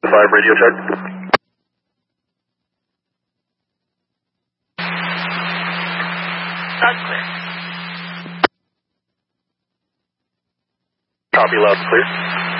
5 radio check. Sounds clear. Copy, loud and clear.